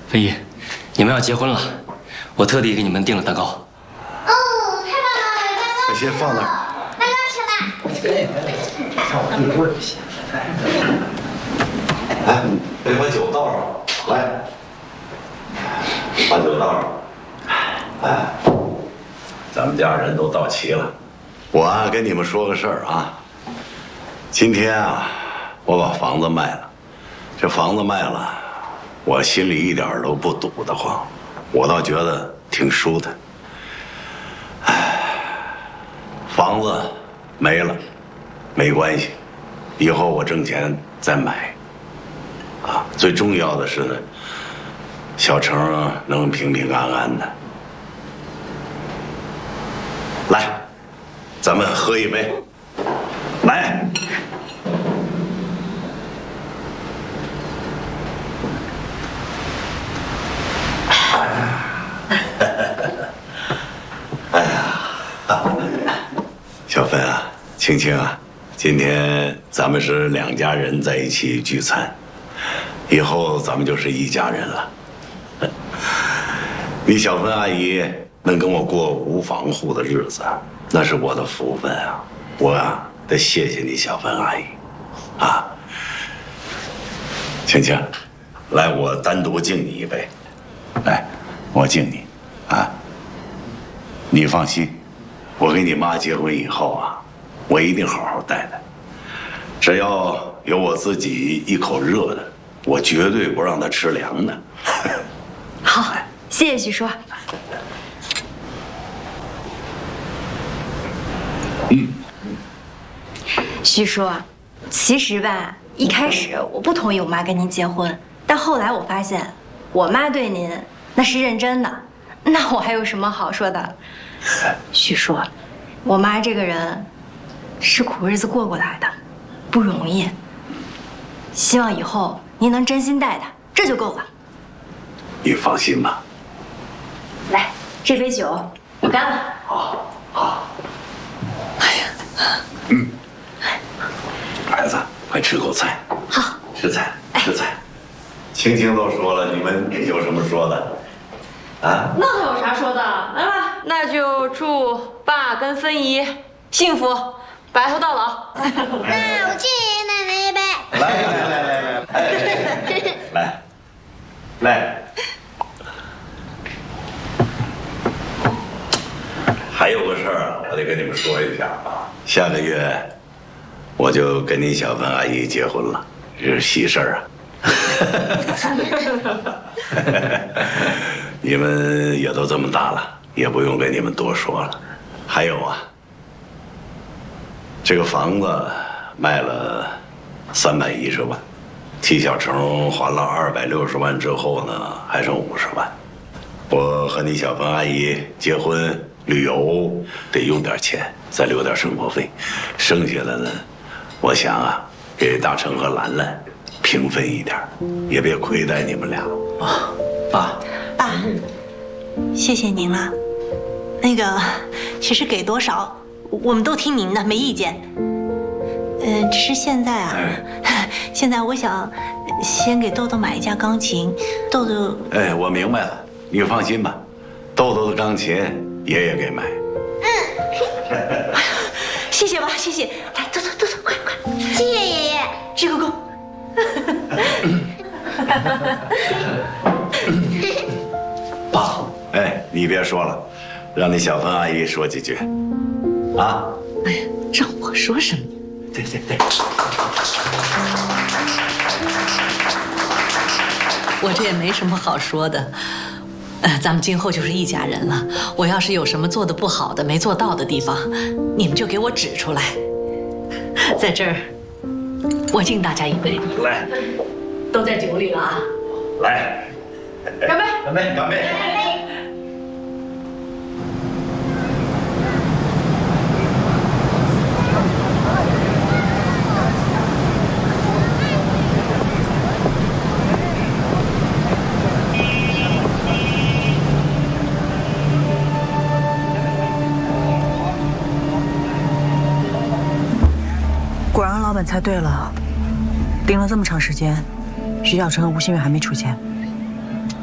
飞姨，你们要结婚了，我特地给你们订了蛋糕。 哦，太棒了，蛋糕！ 我先放那儿。 蛋糕吃吧。 看我对桌就行。来，得把酒倒上，来，把酒倒上。哎，咱们家人都到齐了。我跟你们说个事儿啊，今天啊，我把房子卖了。这房子卖了，我心里一点都不堵得慌，我倒觉得挺舒坦。哎，房子没了，没关系，以后我挣钱再买。啊，最重要的是呢，小程能平平安安的。来，咱们喝一杯，来。哎呀，小芬啊，青青啊，今天咱们是两家人在一起聚餐，以后咱们就是一家人了。你小芬阿姨能跟我过无房户的日子，那是我的福分啊！我啊得谢谢你，小芬阿姨，啊，青青，来，我单独敬你一杯，来，我敬你，啊。你放心，我跟你妈结婚以后啊，我一定好好待她。只要有我自己一口热的，我绝对不让她吃凉的。 好，谢谢许叔。许叔，其实吧，一开始我不同意我妈跟您结婚，但后来我发现，我妈对您那是认真的，那我还有什么好说的？许叔，我妈这个人是苦日子过过来的，不容易。希望以后您能真心待她，这就够了。 你放心吧。 来，这杯酒我干了。 好，好。哎呀，孩子，快吃口菜。 好， 吃菜，吃菜。青青都说了，你们有什么说的？啊？ 那还有啥说的？来吧，那就祝爸跟芬姨幸福，白头到老。 那我敬奶奶一杯。 来。还有个事儿啊，我得跟你们说一下啊。下个月我就跟你小芬阿姨结婚了，这是喜事儿啊。你们也都这么大了，也不用跟你们多说了。还有啊，这个房子卖了310万，替小程还了260万之后呢，还剩50万。我和你小芬阿姨结婚旅游得用点钱，再留点生活费，剩下的呢，我想啊，给大成和兰兰平分一点，也别亏待你们俩。 啊，爸， 爸，谢谢您了。那个，其实给多少，我们都听您的，没意见。只是现在啊，现在我想先给豆豆买一架钢琴。豆豆， 哎，我明白了，你放心吧，豆豆的钢琴爷爷给买。 谢谢吧，谢谢。来，豆豆，快快， 谢谢爷爷。 鞠个躬。 爸，哎，你别说了，让你小芬阿姨说几句，啊？ 哎呀，让我说什么？ 对。 我这也没什么好说的，咱们今后就是一家人了。我要是有什么做的不好的、没做到的地方，你们就给我指出来。在这儿，我敬大家一杯， 来， 都在酒里了啊！ 来， 干杯！ 干杯！干杯！ 果然老板猜对了，盯了这么长时间，徐小成和吴新月还没出现。